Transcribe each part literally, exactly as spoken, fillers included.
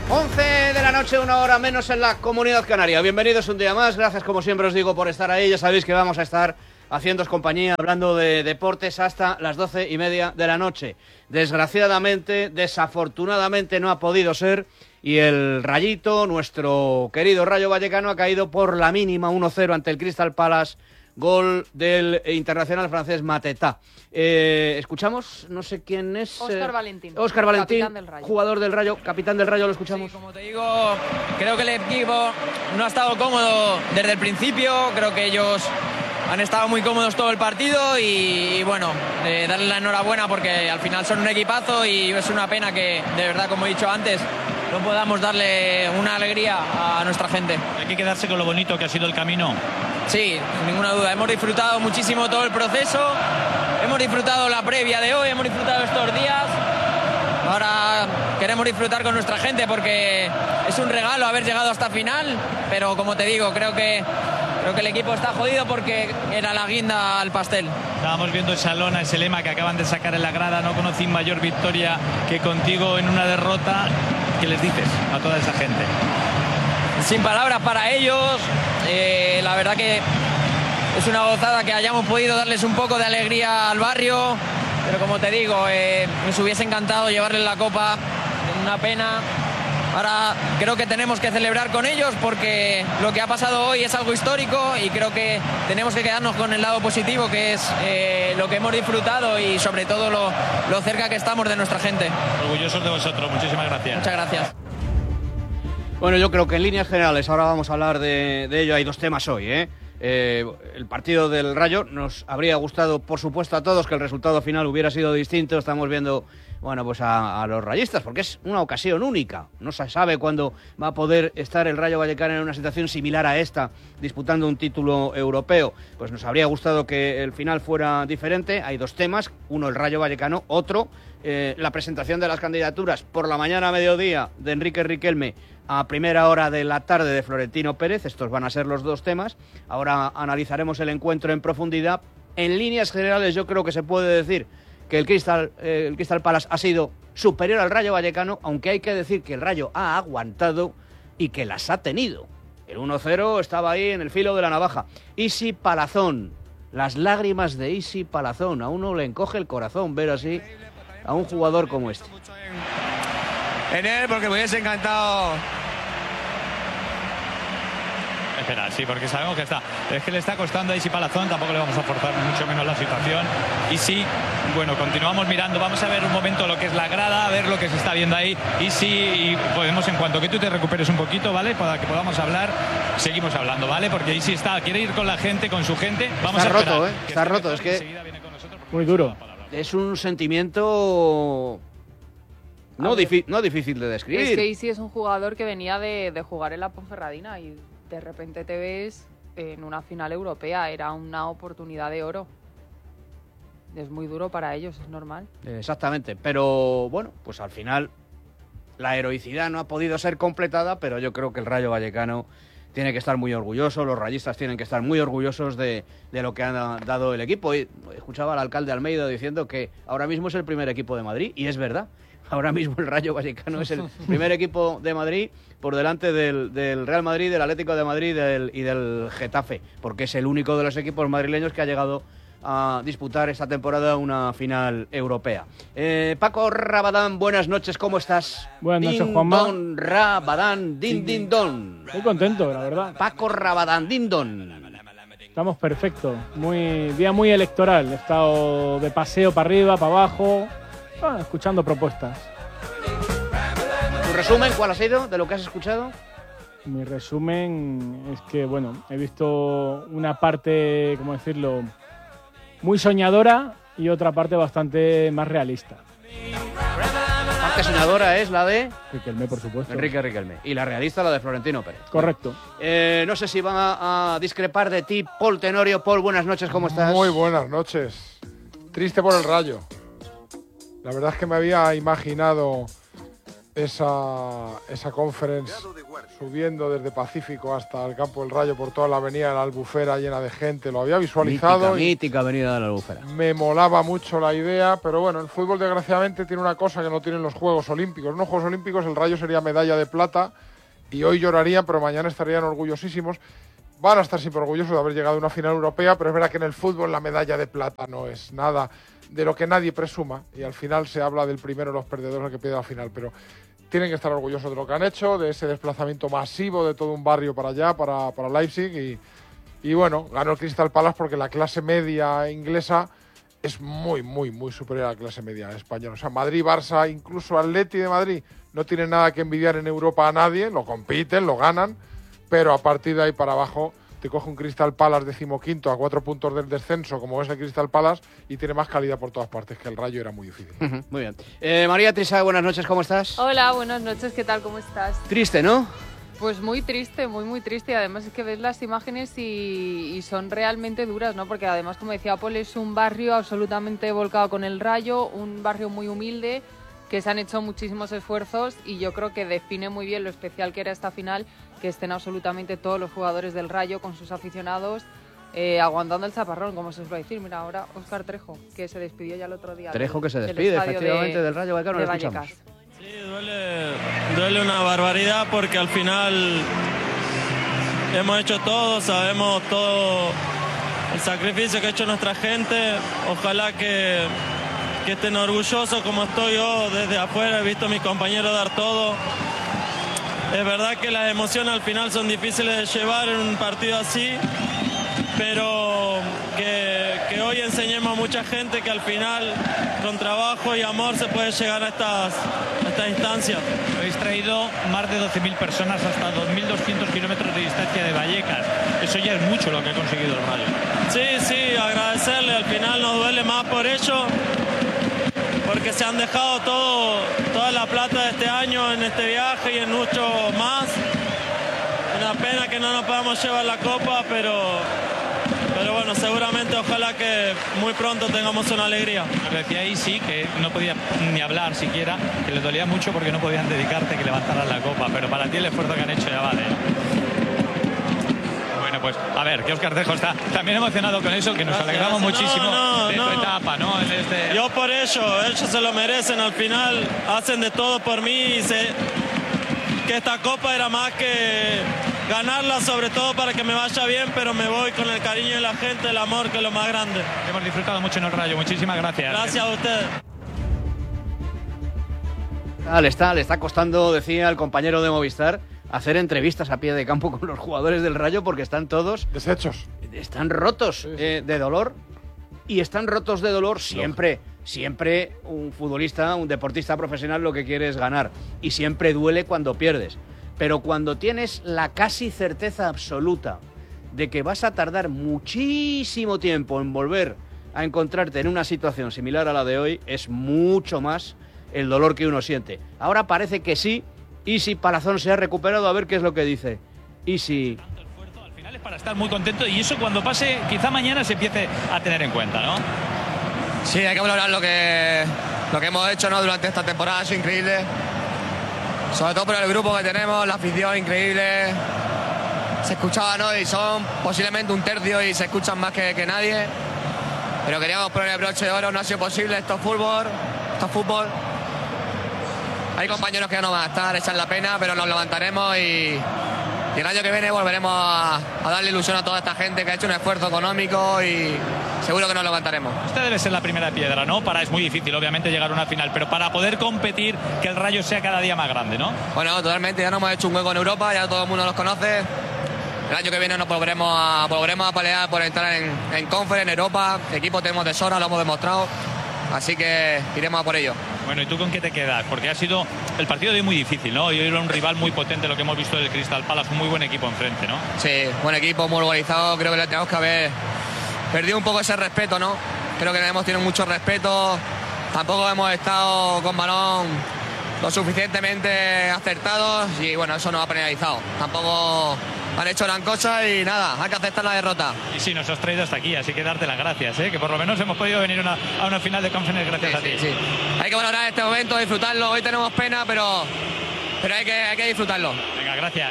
once de la noche, una hora menos en la Comunidad Canaria. Bienvenidos un día más, gracias como siempre os digo por estar ahí. Ya sabéis que vamos a estar haciéndoos compañía, hablando de deportes hasta las doce y media de la noche. Desgraciadamente, desafortunadamente no ha podido ser, y el Rayito, nuestro querido Rayo Vallecano, ha caído por la mínima uno cero ante el Crystal Palace. Gol del internacional francés Mateta. Eh, escuchamos, no sé quién es. Óscar eh, Valentín. Óscar Valentín, Capitán del Rayo. Jugador del Rayo, capitán del Rayo, lo escuchamos. Sí, como te digo, creo que el equipo no ha estado cómodo desde el principio. Creo que ellos han estado muy cómodos todo el partido y, y bueno, eh, darle la enhorabuena porque al final son un equipazo y es una pena que, de verdad, como he dicho antes, no podamos darle una alegría a nuestra gente. Hay que quedarse con lo bonito que ha sido el camino. Sí, sin ninguna duda. Hemos disfrutado muchísimo todo el proceso, hemos disfrutado la previa de hoy, hemos disfrutado estos días. Ahora queremos disfrutar con nuestra gente porque es un regalo haber llegado hasta final, pero como te digo, creo que, creo que el equipo está jodido porque era la guinda al pastel. Estábamos viendo esa lona, ese lema que acaban de sacar en la grada. No conocí mayor victoria que contigo en una derrota. ¿Qué les dices a toda esa gente? Sin palabras para ellos, eh, la verdad que es una gozada que hayamos podido darles un poco de alegría al barrio, pero como te digo, eh, nos hubiese encantado llevarles la copa, una pena. Ahora creo que tenemos que celebrar con ellos porque lo que ha pasado hoy es algo histórico y creo que tenemos que quedarnos con el lado positivo, que es eh, lo que hemos disfrutado y sobre todo lo, lo cerca que estamos de nuestra gente. Orgullosos de vosotros, muchísimas gracias. Muchas gracias. Bueno, yo creo que en líneas generales, ahora vamos a hablar de, de ello, hay dos temas hoy, ¿eh? Eh, el partido del Rayo, nos habría gustado, por supuesto, a todos que el resultado final hubiera sido distinto. Estamos viendo, bueno, pues a, a los rayistas, porque es una ocasión única. No se sabe cuándo va a poder estar el Rayo Vallecano en una situación similar a esta, disputando un título europeo. Pues nos habría gustado que el final fuera diferente. Hay dos temas, uno el Rayo Vallecano, otro eh, la presentación de las candidaturas por la mañana a mediodía de Enrique Riquelme, a primera hora de la tarde de Florentino Pérez. Estos van a ser los dos temas. Ahora analizaremos el encuentro en profundidad. En líneas generales yo creo que se puede decir que el Crystal, eh, el Crystal Palace ha sido superior al Rayo Vallecano, aunque hay que decir que el Rayo ha aguantado y que las ha tenido. El uno cero estaba ahí en el filo de la navaja. Isi Palazón, las lágrimas de Isi Palazón. A uno le encoge el corazón ver así a un jugador como este. En él, porque me hubiese encantado. Espera, sí, porque sabemos que está. Es que le está costando a Isi Palazón, tampoco le vamos a forzar mucho menos la situación. Y sí, bueno, continuamos mirando. Vamos a ver un momento lo que es la grada, a ver lo que se está viendo ahí. Y sí, y podemos, en cuanto que tú te recuperes un poquito, ¿vale? Para que podamos hablar, seguimos hablando, ¿vale? Porque Isi está, quiere ir con la gente, con su gente. Vamos está a esperar, roto, ¿eh? Está roto, es que muy duro. Es un sentimiento no, difi- no difícil de describir. Es que Isi es un jugador que venía de, de jugar en la Ponferradina y de repente te ves en una final europea. Era una oportunidad de oro. Es muy duro para ellos, es normal. Exactamente, pero bueno, pues al final la heroicidad no ha podido ser completada, pero yo creo que el Rayo Vallecano tiene que estar muy orgulloso, los rayistas tienen que estar muy orgullosos de, de lo que ha dado el equipo. Y escuchaba al alcalde Almeida diciendo que ahora mismo es el primer equipo de Madrid, y es verdad. Ahora mismo el Rayo Vallecano es el primer equipo de Madrid por delante del, del Real Madrid, del Atlético de Madrid del, y del Getafe, porque es el único de los equipos madrileños que ha llegado a disputar esta temporada una final europea. Eh, Paco Rabadán, buenas noches, ¿cómo estás? Buenas noches, Din Juanma. Don Rabadán, din din don. Muy contento, la verdad. Paco Rabadán, din don. Estamos perfectos. Muy, día muy electoral. He estado de paseo para arriba, para abajo, ah, escuchando propuestas. ¿Tu resumen cuál ha sido de lo que has escuchado? Mi resumen es que, bueno, he visto una parte, ¿cómo decirlo?, muy soñadora y otra parte bastante más realista. La parte soñadora es la de Riquelme, por supuesto. Enrique Riquelme. Y la realista la de Florentino Pérez. Correcto. Eh, no sé si van a, a discrepar de ti, Paul Tenorio. Paul, buenas noches, ¿cómo estás? Muy buenas noches. Triste por el Rayo. La verdad es que me había imaginado esa, esa conference subiendo desde Pacífico hasta el campo del Rayo por toda la avenida de la Albufera llena de gente. Lo había visualizado. Mítica, mítica avenida de la Albufera. Me molaba mucho la idea, pero bueno, el fútbol desgraciadamente tiene una cosa que no tienen los Juegos Olímpicos. En los Juegos Olímpicos el Rayo sería medalla de plata y hoy llorarían, pero mañana estarían orgullosísimos. Van a estar siempre orgullosos de haber llegado a una final europea, pero es verdad que en el fútbol la medalla de plata no es nada de lo que nadie presuma y al final se habla del primero de los perdedores, el que pierde la final, pero tienen que estar orgullosos de lo que han hecho, de ese desplazamiento masivo de todo un barrio para allá, para, para Leipzig y, y bueno, ganó el Crystal Palace porque la clase media inglesa es muy, muy, muy superior a la clase media española. O sea, Madrid, Barça, incluso Atleti de Madrid no tienen nada que envidiar en Europa a nadie, lo compiten, lo ganan, pero a partir de ahí para abajo te coge un Crystal Palace decimoquinto a cuatro puntos del descenso, como es el Crystal Palace, y tiene más calidad por todas partes, que el Rayo era muy difícil. Uh-huh, muy bien. Eh, María Trisa, buenas noches, ¿cómo estás? Hola, buenas noches, ¿qué tal? ¿Cómo estás? Triste, ¿no? Pues muy triste, muy, muy triste. Y además es que ves las imágenes y, y son realmente duras, ¿no? Porque además, como decía Paul, es un barrio absolutamente volcado con el Rayo, un barrio muy humilde, que se han hecho muchísimos esfuerzos y yo creo que define muy bien lo especial que era esta final, que estén absolutamente todos los jugadores del Rayo con sus aficionados eh, aguantando el chaparrón, como se suele decir. Mira, ahora Óscar Trejo, que se despidió ya el otro día. Trejo del, que se despide, efectivamente, de, del Rayo Vallecano, de lo escuchamos. Vallecas. Sí, duele, duele una barbaridad porque al final hemos hecho todo, sabemos todo el sacrificio que ha hecho nuestra gente. Ojalá que, que estén orgullosos como estoy yo desde afuera, he visto a mis compañeros dar todo. Es verdad que las emociones al final son difíciles de llevar en un partido así, pero que, que hoy enseñemos a mucha gente que al final con trabajo y amor se puede llegar a estas, a estas instancias. Habéis traído más de doce mil personas hasta dos mil doscientos kilómetros de distancia de Vallecas. Eso ya es mucho lo que ha conseguido el Rayo. Sí, sí, agradecerle. Al final nos duele más por ello, porque se han dejado todo, toda la plata de este año en este viaje y en mucho más. Una pena que no nos podamos llevar la copa, pero, pero bueno, seguramente ojalá que muy pronto tengamos una alegría. Lo que decía ahí sí, que no podía ni hablar siquiera, que les dolía mucho porque no podían dedicarte que levantaran la copa, pero para ti el esfuerzo que han hecho ya vale. Bueno, pues a ver, que Óscar Trejo está también emocionado con eso, que nos Gracias, alegramos gracias. muchísimo No, no, de tu no. etapa, ¿no? En este... Yo por ello, ellos se lo merecen, al final hacen de todo por mí y sé que esta copa era más que ganarla, sobre todo para que me vaya bien, pero me voy con el cariño de la gente, el amor, que es lo más grande. Hemos disfrutado mucho en el Rayo, muchísimas gracias. Gracias a ustedes. Ah, le, está, le está costando, decía el compañero de Movistar, hacer entrevistas a pie de campo con los jugadores del Rayo porque están todos... Deshechos. Están rotos Sí, sí. eh, de dolor y están rotos de dolor siempre. Siempre un futbolista, un deportista profesional lo que quiere es ganar y siempre duele cuando pierdes. Pero cuando tienes la casi certeza absoluta de que vas a tardar muchísimo tiempo en volver a encontrarte en una situación similar a la de hoy, es mucho más el dolor que uno siente. Ahora parece que sí, y si Palazón se ha recuperado, a ver qué es lo que dice. Y si... Al final es para estar muy contento y eso cuando pase, quizá mañana se empiece a tener en cuenta, ¿no? Sí, hay que valorar lo que, lo que hemos hecho, ¿no? Durante esta temporada, es increíble. Sobre todo por el grupo que tenemos, la afición increíble. Se escuchaba, ¿no? Y son posiblemente un tercio y se escuchan más que, que nadie. Pero queríamos poner el broche de oro, no ha sido posible. Esto es fútbol, esto es fútbol. Hay compañeros que ya no van a estar, echan la pena, pero nos levantaremos y, y el año que viene volveremos a, a darle ilusión a toda esta gente que ha hecho un esfuerzo económico y seguro que nos levantaremos. Esta debe ser la primera piedra, ¿no? Para es muy difícil, obviamente, llegar a una final, pero para poder competir, que el Rayo sea cada día más grande, ¿no? Bueno, totalmente, ya nos hemos hecho un hueco en Europa, ya todo el mundo nos conoce. El año que viene nos volveremos a, volveremos a pelear por entrar en, en Conference, en Europa. Equipo tenemos de sobra, lo hemos demostrado. Así que iremos a por ello. Bueno, ¿y tú con qué te quedas? Porque ha sido el partido de hoy muy difícil, ¿no? Y hoy era un rival muy potente, lo que hemos visto del Crystal Palace, un muy buen equipo enfrente, ¿no? Sí, buen equipo, muy organizado. Creo que le tenemos que haber perdido un poco ese respeto, ¿no? Creo que hemos tenido mucho respeto. Tampoco hemos estado con balón lo suficientemente acertados y bueno, eso nos ha penalizado. Tampoco han hecho gran cosa y nada, hay que aceptar la derrota. Y sí, nos has traído hasta aquí, así que darte las gracias, ¿eh? Que por lo menos hemos podido venir una, a una final de Conference gracias Sí, a ti. sí, sí. Hay que valorar este momento, disfrutarlo. Hoy tenemos pena, pero pero hay que, hay que disfrutarlo. Venga, gracias.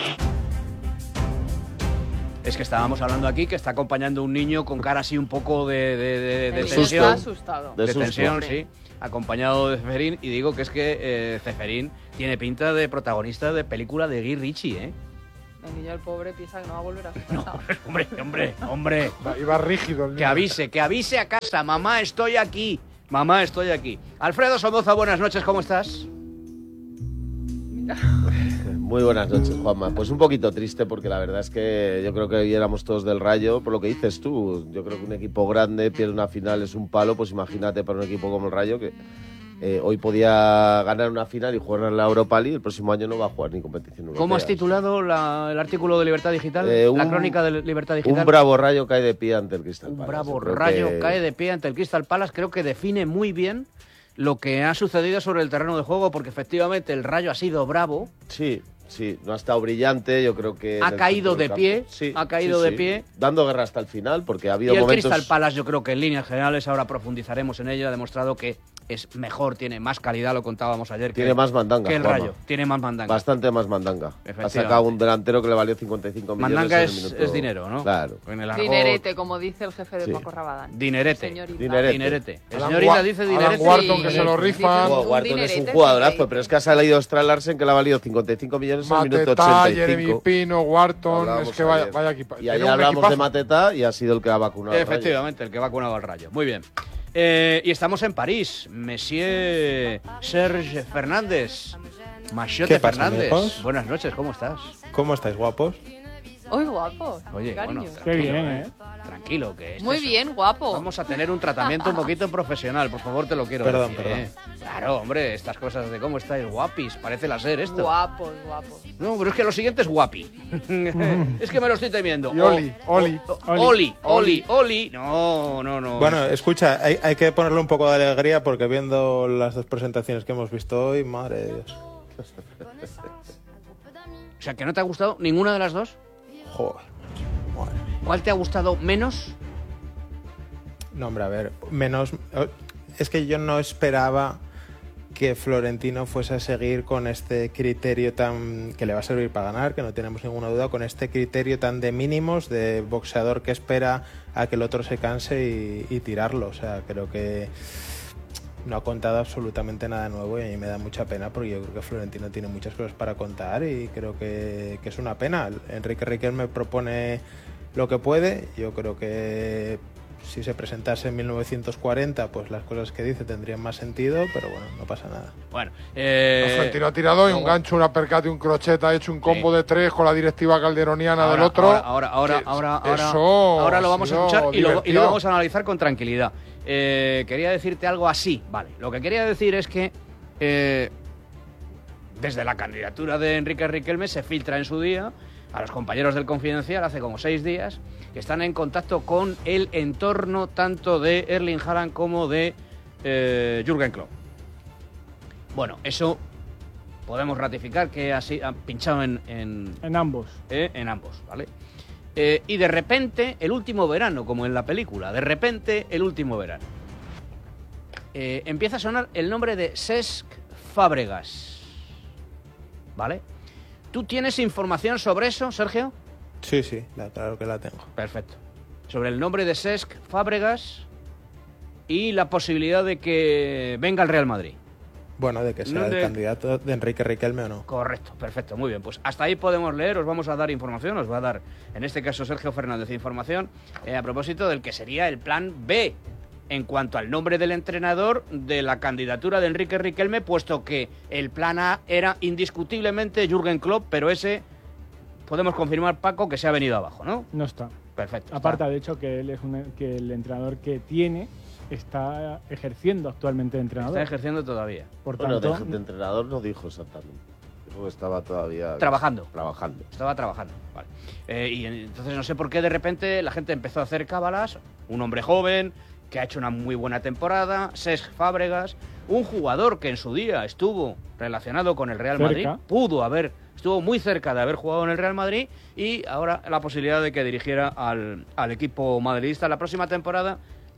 Es que estábamos hablando aquí que está acompañando un niño con cara así un poco de, de, de, de El tensión. está asustado. De, De susto. tensión, sí. Acompañado de Ceferín. Y digo que es que eh, Ceferín tiene pinta de protagonista de película de Guy Ritchie, ¿eh? El niño, el pobre, piensa que no va a volver a su No, casa. hombre, hombre, hombre. Va- Iba rígido el niño. Que avise, que avise a casa. Mamá, estoy aquí. Mamá, estoy aquí. Alfredo Somoza, buenas noches, ¿cómo estás? Muy buenas noches, Juanma. Pues un poquito triste porque la verdad es que yo creo que hoy éramos todos del Rayo, por lo que dices tú. Yo creo que un equipo grande pierde una final es un palo, pues imagínate para un equipo como el Rayo que eh, hoy podía ganar una final y jugar en la Europa League, el próximo año no va a jugar ni competición europea. ¿Cómo has titulado la- el artículo de Libertad Digital? Eh, la un- crónica de Libertad Digital. Un bravo Rayo cae de pie ante el Crystal Un Palace. bravo Yo creo Rayo que- cae de pie ante el Crystal Palace. Creo que define muy bien lo que ha sucedido sobre el terreno de juego, porque efectivamente el Rayo ha sido bravo. Sí, sí, no ha estado brillante, yo creo que... Ha en el caído centro del de pie, campo. Sí, ha caído sí, de sí. pie. Dando guerra hasta el final, porque ha habido Y el momentos... Crystal Palace, yo creo que en líneas generales, ahora profundizaremos en ello, ha demostrado que es mejor, tiene más calidad, lo contábamos ayer. Tiene que, más mandanga, que el Juanma. Rayo, tiene más mandanga. Bastante más mandanga. Ha Efectivamente. sacado un delantero que le valió cincuenta y cinco millones. Mandanga en el es, minuto- es dinero, ¿no? Claro. En el argot- Dinerete, como dice el jefe de Sí. Paco Rabadán. Dinerete. Señorita. Dinerete. Dinerete. El Alan señor Ida Wa- dice Alan dinerete. Wharton, que se lo Sí, rifan. dice- Wow, un Wharton es un dinerete, jugadorazo, sí. pero es que ha salido Ostral Larsen que le ha valido cincuenta y cinco millones en el minuto Mateta, ochenta y Jeremy cinco. Pino, Wharton, Hablábamos es que vaya, ayer. vaya equipa. Y Tiene ayer un hablamos de equipazo. Mateta y ha sido el que ha vacunado. al Rayo. Efectivamente, el que vacunaba al Rayo. Muy bien. Eh, y estamos en París. Monsieur Serge Fernández. Machiote ¿Qué pasa, Fernández. amigos? Buenas noches, ¿cómo estás? ¿Cómo estáis, guapos? ¡Uy, guapo! Oye, cariño. bueno, Qué tranquilo, bien, ¿eh? ¿eh? Tranquilo, que esto Muy es- bien, guapo. Vamos a tener un tratamiento un poquito profesional, por favor, te lo quiero Perdón, decir, perdón. ¿eh? Claro, hombre, estas cosas de cómo estáis guapis, parece la ser esto. Guapos, guapos. No, pero es que lo siguiente es guapi. Es que me lo estoy temiendo. Y Oli, O- Oli. o- o- Oli, Oli, Oli. No, no, no. Bueno, escucha, hay, hay que ponerle un poco de alegría porque viendo las dos presentaciones que hemos visto hoy, madre de Dios. O sea, ¿que no te ha gustado ninguna de las dos? Joder. Madre. ¿Cuál te ha gustado menos? No, hombre, a ver, menos... Es que yo no esperaba que Florentino fuese a seguir con este criterio tan... que le va a servir para ganar, que no tenemos ninguna duda, con este criterio tan de mínimos, de boxeador que espera a que el otro se canse y, y tirarlo. O sea, creo que no ha contado absolutamente nada nuevo y a mí me da mucha pena porque yo creo que Florentino tiene muchas cosas para contar y creo que, que es una pena. Enrique Riquelme propone lo que puede. Yo creo que si se presentase en mil novecientos cuarenta, pues las cosas que dice tendrían más sentido, pero bueno, no pasa nada. Bueno, eh... Florentino ha tirado y un luego- gancho, una percate, un crochet, ha hecho un combo Sí. de tres con la directiva calderoniana ahora, del otro. Ahora, ahora, ahora, Que ahora, ahora, eso ahora lo ha vamos a sido escuchar y lo, y lo divertido. vamos a analizar con tranquilidad. Eh, quería decirte algo así, vale. Lo que quería decir es que eh, desde la candidatura de Enrique Riquelme se filtra en su día a los compañeros del Confidencial hace como seis días que están en contacto con el entorno tanto de Erling Haaland como de eh, Jürgen Klopp. Bueno, eso podemos ratificar que así ha pinchado en, en, En ambos. eh, en ambos, ¿vale? Eh, y de repente, el último verano, como en la película, de repente, el último verano. Eh, empieza a sonar el nombre de Cesc Fábregas, ¿vale? ¿Tú tienes información sobre eso, Sergio? Sí, sí, la- claro que la tengo. Perfecto. Sobre el nombre de Cesc Fábregas y la posibilidad de que venga al Real Madrid. Bueno, de que sea No el de- candidato de Enrique Riquelme o no. Correcto, perfecto, muy bien. Pues hasta ahí podemos leer, os vamos a dar información, os va a dar, en este caso, Sergio Fernández, información eh, a propósito del que sería el plan B en cuanto al nombre del entrenador de la candidatura de Enrique Riquelme, puesto que el plan A era indiscutiblemente Jürgen Klopp, pero ese podemos confirmar, Paco, que se ha venido abajo, ¿no? No está. Perfecto. Aparte, está. de hecho, que él es un, que el entrenador que tiene está ejerciendo actualmente de entrenador. Está ejerciendo todavía. Por Bueno, tanto, de, de entrenador no dijo exactamente. Dijo que estaba todavía... Trabajando. Trabajando. Estaba trabajando, vale. Eh, y entonces no sé por qué de repente la gente empezó a hacer cábalas. Un hombre joven que ha hecho una muy buena temporada, Cesc Fábregas, un jugador que en su día estuvo relacionado con el Real Madrid, Cerca. pudo haber, estuvo muy cerca de haber jugado en el Real Madrid y ahora la posibilidad de que dirigiera al, al equipo madridista la próxima temporada.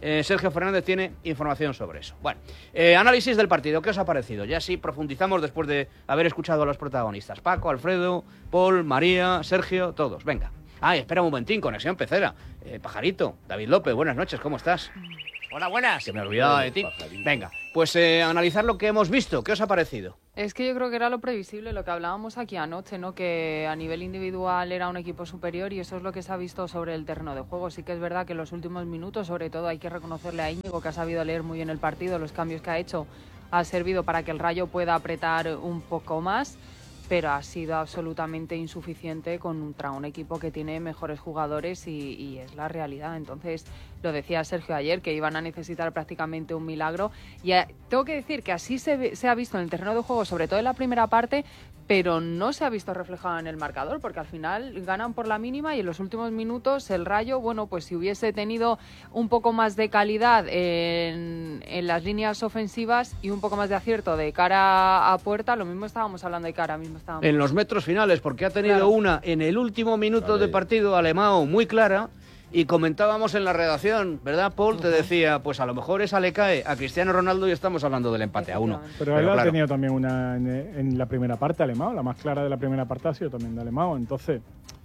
Eh, Sergio Fernández tiene información sobre eso. Bueno, eh, análisis del partido, ¿qué os ha parecido? Ya sí profundizamos después de haber escuchado a los protagonistas. Paco, Alfredo, Paul, María, Sergio, todos. Venga. Ay, espera un momentín, conexión pecera. Eh, Pajarito, David López, buenas noches, ¿cómo estás? Hola, buenas. Que me he olvidado de ti. Venga, pues eh, analizar lo que hemos visto. ¿Qué os ha parecido? Es que yo creo que era lo previsible, lo que hablábamos aquí anoche, ¿no? Que a nivel individual era un equipo superior y eso es lo que se ha visto sobre el terreno de juego. Sí que es verdad que en los últimos minutos, sobre todo, hay que reconocerle a Íñigo, que ha sabido leer muy bien el partido, los cambios que ha hecho, ha servido para que el Rayo pueda apretar un poco más, pero ha sido absolutamente insuficiente contra un equipo que tiene mejores jugadores y, y es la realidad. Entonces, lo decía Sergio ayer, que iban a necesitar prácticamente un milagro. Y a, tengo que decir que así se, ve, se ha visto en el terreno de juego, sobre todo en la primera parte, pero no se ha visto reflejado en el marcador, porque al final ganan por la mínima y en los últimos minutos el Rayo, bueno, pues si hubiese tenido un poco más de calidad en, en las líneas ofensivas y un poco más de acierto de cara a puerta, lo mismo estábamos hablando de cara, mismo estábamos... En los metros finales, porque ha tenido Claro. una en el último minuto Vale. de partido Alemão muy clara. Y comentábamos en la redacción, ¿verdad, Paul? Te decía, pues a lo mejor esa le cae a Cristiano Ronaldo y estamos hablando del empate a uno. Pero él ha claro, tenido también una en, en la primera parte, Alemão. La más clara de la primera parte ha sido también de Alemão. Entonces,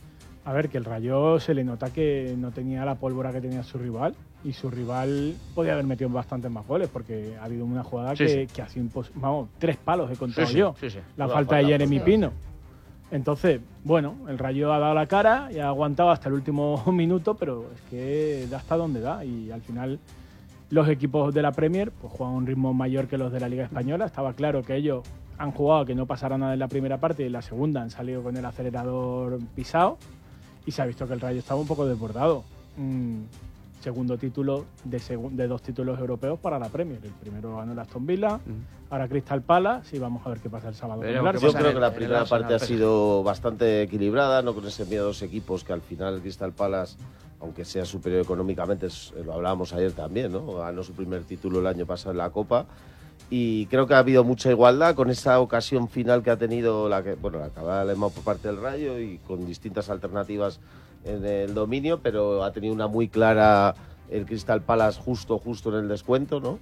a ver, que el Rayo se le nota que no tenía la pólvora que tenía su rival. Y su rival podía haber metido bastantes más goles, porque ha habido una jugada Sí, que, sí. que ha sido impos- Vamos, tres palos he contado Sí, sí, yo. sí, sí. La Una falta de falta, Jeremy sí. Pino. Entonces, bueno, el Rayo ha dado la cara y ha aguantado hasta el último minuto, pero es que da hasta donde da. Y al final, los equipos de la Premier pues juegan a un ritmo mayor que los de la Liga Española. Estaba claro que ellos han jugado a que no pasara nada en la primera parte y en la segunda han salido con el acelerador pisado. Y se ha visto que el Rayo estaba un poco desbordado. Mm, segundo título de, segu- de dos títulos europeos para la Premier. El primero ganó el Aston Villa, ahora Crystal Palace y vamos a ver qué pasa el sábado. con el Veremos qué Arsenal. Yo pasa creo en que el- la en el primera Arsenal, parte ha P S G. sido bastante equilibrada, no con ese miedo a dos equipos que al final el Crystal Palace, aunque sea superior económicamente, es- lo hablábamos ayer también, ¿no? Ganó su primer título el año pasado en la Copa y creo que ha habido mucha igualdad con esa ocasión final que ha tenido la que, bueno, la acaba Alemão por parte del Rayo y con distintas alternativas en el dominio, pero ha tenido una muy clara el Crystal Palace justo, justo en el descuento, ¿no?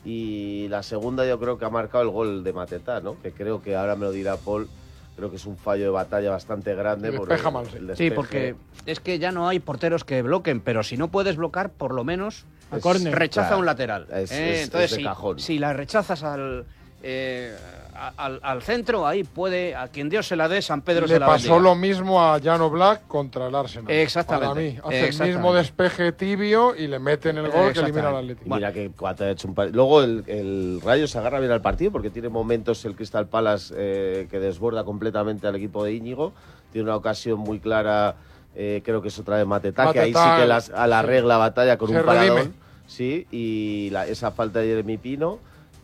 Y la segunda yo creo que ha marcado el gol de Matetá, ¿no? Que creo que ahora me lo dirá Paul, creo que es un fallo de batalla bastante grande. Y por despeja el- mal, sí. el Sí, despeje. porque es que ya no hay porteros que bloquen, pero si no puedes bloquear, por lo menos A Es- córner. rechaza claro, un lateral. es- ¿eh? es- Entonces, es de si, cajón. si la rechazas al, eh, a- al, al centro, ahí puede, a quien Dios se la dé, San Pedro Le se la pasó bendiga. lo mismo a Jan Black contra el Arsenal. Exactamente, Para mí, hace el exactamente. mismo despeje tibio y le meten el gol que elimina al Exactamente. Atlético. Y mira que cuando ha hecho un par- Luego el, el Rayo se agarra bien al partido porque tiene momentos el Crystal Palace eh, que desborda completamente al equipo de Íñigo. Tiene una ocasión muy clara, eh, creo que es otra de Matetá, que ahí sí Matetá, que las, a la sí. regla batalla con Se un paradón. redime. Sí, y la- esa falta de Jeremy Pino.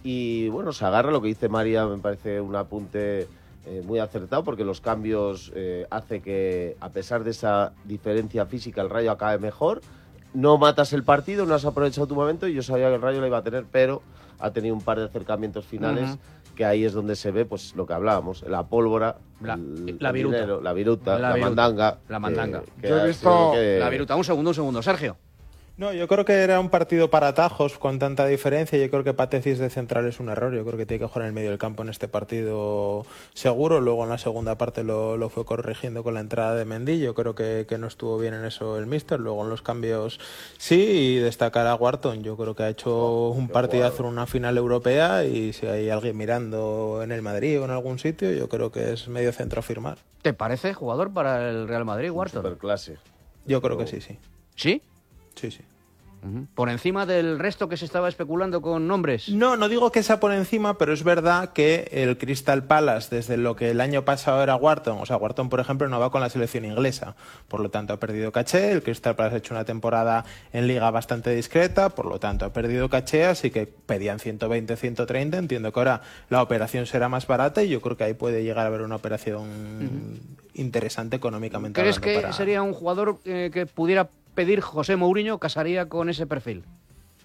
Y bueno, se agarra, lo que dice María me parece un apunte eh, muy acertado porque los cambios eh, hace que a pesar de esa diferencia física el Rayo acabe mejor. No matas el partido, no has aprovechado tu momento y yo sabía que el Rayo lo iba a tener, pero ha tenido un par de acercamientos finales Ujú. que ahí es donde se ve pues lo que hablábamos, la pólvora, La- el, la el viruta. dinero, la viruta, La la, viruta. mandanga. La mandanga. que- que Yo he ha visto sido que- La viruta. Un segundo, un segundo. Sergio. No, yo creo que era un partido para atajos con tanta diferencia. Yo creo que Patecis de central es un error. Yo creo que tiene que jugar en el medio del campo en este partido seguro. Luego en la segunda parte lo, lo fue corrigiendo con la entrada de Mendy. Yo creo que, que no estuvo bien en eso el míster. Luego en los cambios sí, y destacar a Wharton. Yo creo que ha hecho un partidazo en una final europea y si hay alguien mirando en el Madrid o en algún sitio, yo creo que es medio centro a firmar. ¿Te parece jugador para el Real Madrid, Wharton? Superclase. Yo creo que sí, sí. ¿Sí? Sí, sí. Ujú. Por encima del resto que se estaba especulando con nombres. No, no digo que sea por encima, pero es verdad que el Crystal Palace, desde lo que el año pasado era Wharton, o sea, Wharton, por ejemplo, no va con la selección inglesa, por lo tanto ha perdido caché. El Crystal Palace ha hecho una temporada en liga bastante discreta, por lo tanto ha perdido caché, así que pedían ciento veinte, ciento treinta. Entiendo que ahora la operación será más barata y yo creo que ahí puede llegar a haber una operación interesante económicamente. ¿Crees hablando que para- sería un jugador eh, que pudiera pedir José Mourinho, casaría con ese perfil?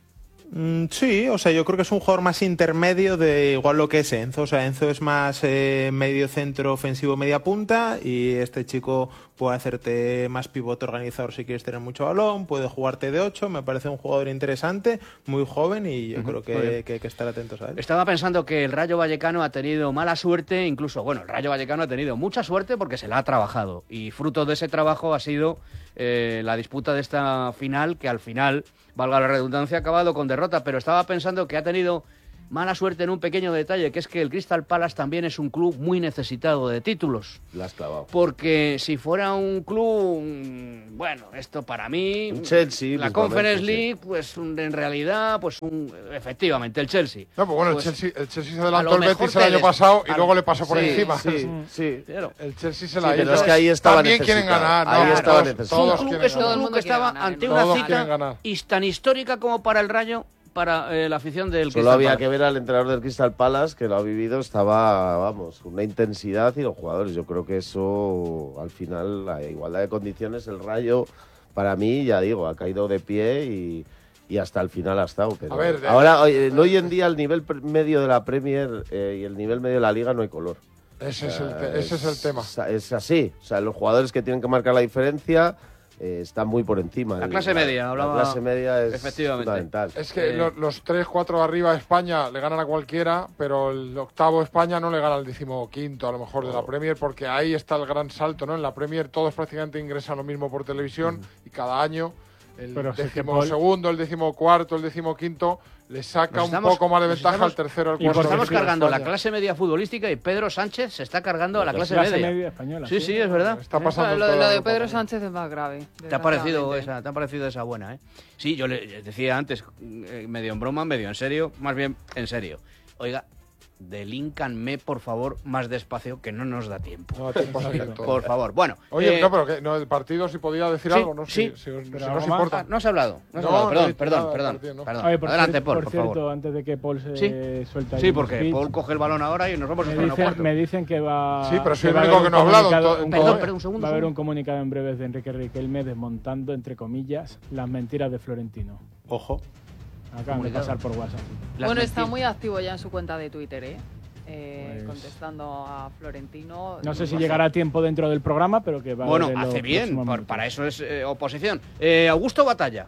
Mm, sí, o sea, yo creo que es un jugador más intermedio de igual lo que es Enzo. O sea, Enzo es más eh, medio centro ofensivo, media punta, y este chico puede hacerte más pivote organizador si quieres tener mucho balón, puede jugarte de ocho. Me parece un jugador interesante, muy joven, y yo uh-huh. creo que, que hay que estar atentos a él. Estaba pensando que el Rayo Vallecano ha tenido mala suerte, incluso, bueno, el Rayo Vallecano ha tenido mucha suerte porque se la ha trabajado, y fruto de ese trabajo ha sido eh, la disputa de esta final, que al final, valga la redundancia, ha acabado con derrota, pero estaba pensando que ha tenido mala suerte en un pequeño detalle, que es que el Crystal Palace también es un club muy necesitado de títulos. La has clavado. Porque si fuera un club, bueno, esto para mí, un Chelsea, la Conference League, sí. pues en realidad, pues un, efectivamente, el Chelsea. No, pues bueno, pues, el, Chelsea, el Chelsea se adelantó el Betis el año pasado y luego le pasó por sí, encima. Sí, sí. Claro. El Chelsea se la sí, hizo. Pero es que ahí estaba También necesitado. quieren ganar, ¿no? Ahí estaba todos, necesitado. todos club, quieren es un ganar. club que estaba ganar, ante ¿no? una Todos cita tan histórica como para el Rayo, para eh, la afición del Solo Crystal había Palace. que ver al entrenador del Crystal Palace, que lo ha vivido, estaba, vamos, una intensidad, y los jugadores. Yo creo que eso, al final, la igualdad de condiciones, el Rayo, para mí, ya digo, ha caído de pie y, y hasta el final ha estado. Pero a ver, de... ahora, hoy, hoy en día, el nivel medio de la Premier eh, y el nivel medio de la Liga no hay color. Ese, o sea, es, el te- ese es, es el tema. Es así. O sea, los jugadores que tienen que marcar la diferencia eh, están muy por encima. La el, clase la, media, hablaba. La clase media es efectivamente. fundamental. Es que Eh, lo, los tres, cuatro de arriba de España le ganan a cualquiera, pero el octavo España no le gana al decimoquinto, a lo mejor, de la Premier, porque ahí está el gran salto, ¿no? En la Premier todos prácticamente ingresan lo mismo por televisión uh-huh. y cada año el Pero décimo segundo, el décimo cuarto, el décimo quinto le saca Nos un estamos- poco más de nos ventaja estamos- al tercero, al y cuarto. por Estamos al quinto de cargando la España. clase media futbolística y Pedro Sánchez se está cargando a la clase, clase media. media española. Sí, sí, es verdad. Está pasando en Lo, toda lo de Europa Pedro también. Sánchez es más grave. ¿Te ha parecido desgraciadamente. esa, te ha parecido esa buena, eh? Sí, yo le decía antes, eh, medio en broma, medio en serio, más bien en serio. Oiga, delíncanme, por favor, más despacio, que no nos da tiempo. No, tiempo sí, todo. Por favor. Bueno. Oye, eh, no, pero que, no, el partido si podía decir sí, algo, ¿no? sí. Si, si, os- si Pero no os algo más. importa. ah, no has hablado. No has No, hablado. no he Perdón, dicho perdón, nada del perdón. partido, no. perdón. Oye, por Adelante, cierto, Paul, por por cierto, favor. antes de que Paul se Sí. suelta ahí Sí, un porque speech, Paul coge el balón ahora y nos vamos me hasta el dicen, cuarto. me dicen que va, Sí, pero soy que el va a único haber que un no ha hablado en comunicado- to- en un todo, Perdón, ¿eh? perdón, un segundo. Va a haber un un comunicado en breve de Enrique Riquelme desmontando, entre comillas, las mentiras de Florentino. Ojo. Acaban de Comunicado. pasar por WhatsApp. Las Bueno, está mentiras. muy activo ya en su cuenta de Twitter, ¿eh? Eh, Pues- contestando a Florentino. No sé si Va a llegará a tiempo dentro del programa, pero que va a Bueno, haber en los hace bien, próximos por- minutos. para eso es eh, oposición. Eh, Augusto Batalla.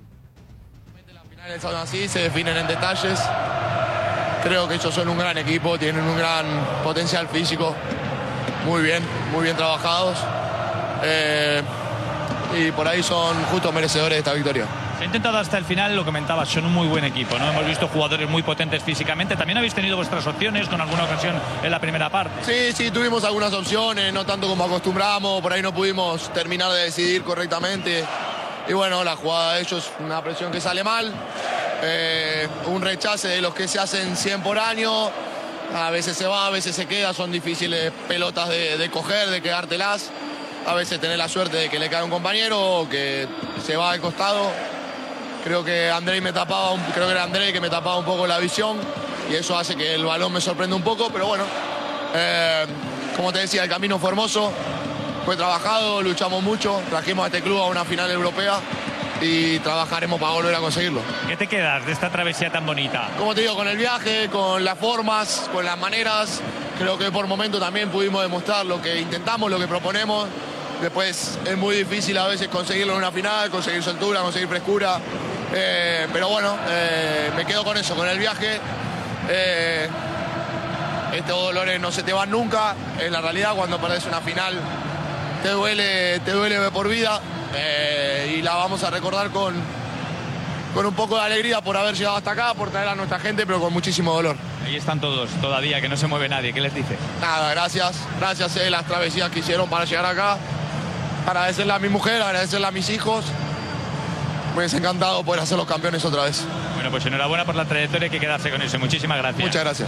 Las finales son así, se definen en detalles. Creo que ellos son un gran equipo, tienen un gran potencial físico. Muy bien, muy bien trabajados. Eh, y por ahí son justos merecedores de esta victoria. Se ha intentado hasta el final, lo comentabas, son un muy buen equipo, ¿no? Hemos visto jugadores muy potentes físicamente. También habéis tenido vuestras opciones con alguna ocasión en la primera parte. Sí, sí, tuvimos algunas opciones, no tanto como acostumbramos, por ahí no pudimos terminar de decidir correctamente. Y bueno, la jugada de ellos, una presión que sale mal, eh, un rechace de los que se hacen cien por año, a veces se va, a veces se queda, son difíciles pelotas de, de coger, de quedártelas. A veces tenés la suerte de que le cae un compañero o que se va al costado. Creo que Andrei me tapaba, un- creo que era Andrei que me tapaba un poco la visión y eso hace que el balón me sorprenda un poco, pero bueno, eh, como te decía, el camino fue hermoso, fue trabajado, luchamos mucho, trajimos a este club a una final europea y trabajaremos para volver a conseguirlo. ¿Qué te quedas de esta travesía tan bonita? Como te digo, con el viaje, con las formas, con las maneras, creo que por momento también pudimos demostrar lo que intentamos, lo que proponemos. Después es muy difícil a veces conseguirlo en una final, conseguir soltura, conseguir frescura. Eh, pero bueno, eh, me quedo con eso, con el viaje. Eh, estos dolores no se te van nunca. En la realidad, cuando perdés una final, te duele, te duele de por vida. Eh, y la vamos a recordar con, con un poco de alegría por haber llegado hasta acá, por traer a nuestra gente, pero con muchísimo dolor. Ahí están todos, todavía, que no se mueve nadie. ¿Qué les dice? Nada, gracias. Gracias eh, las travesías que hicieron para llegar acá. Agradecerle a mi mujer, agradecerle a mis hijos. Me hubiese encantado poder hacer los campeones otra vez. Bueno, pues enhorabuena por la trayectoria, hay que quedarse con eso. Muchísimas gracias. Muchas gracias.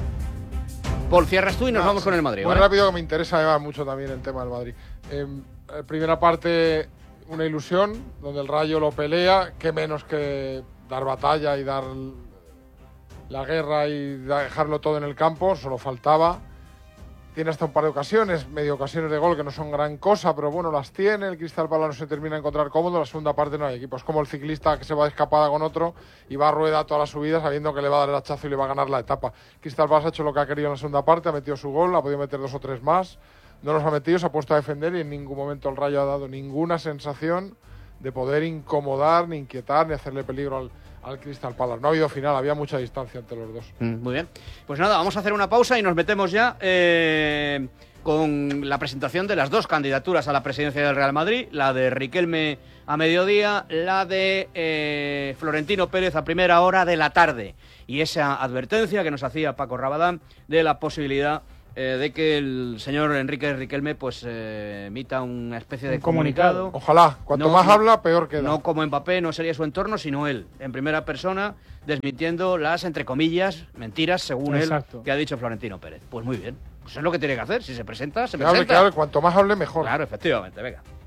Paul, cierras tú y nos No, vamos con el Madrid. Muy ¿vale? rápido, que me interesa además mucho también el tema del Madrid. Eh, eh, primera parte, una ilusión, donde el Rayo lo pelea, qué menos que dar batalla y dar la guerra y dejarlo todo en el campo, solo faltaba. tiene hasta un par de ocasiones, medio ocasiones de gol que no son gran cosa, pero bueno, las tiene. El Crystal Palace no se termina de encontrar cómodo. La segunda parte no hay equipo. Es como el ciclista que se va de escapada con otro y va a rueda toda la subida sabiendo que le va a dar el hachazo y le va a ganar la etapa. Crystal Palace ha hecho lo que ha querido en la segunda parte, ha metido su gol, ha podido meter dos o tres más. No los ha metido, se ha puesto a defender y en ningún momento el Rayo ha dado ninguna sensación de poder incomodar, ni inquietar, ni hacerle peligro al, al Crystal Palace. No ha habido final, había mucha distancia entre los dos. Mm, muy bien. Pues nada, vamos a hacer una pausa y nos metemos ya eh, con la presentación de las dos candidaturas a la presidencia del Real Madrid, la de Riquelme a mediodía, la de eh, Florentino Pérez a primera hora de la tarde. Y esa advertencia que nos hacía Paco Rabadán de la posibilidad Eh, de que el señor Enrique Riquelme pues eh, emita una especie de Un comunicado. comunicado. Ojalá, cuanto No, más no, habla, peor queda. No como Mbappé, no sería su entorno, sino él, en primera persona, desmintiendo las, entre comillas, mentiras, según Exacto. él, que ha dicho Florentino Pérez. Pues muy bien, pues es lo que tiene que hacer, si se presenta, se Que hable, presenta. que hable, cuanto más hable, mejor. Claro, efectivamente, venga.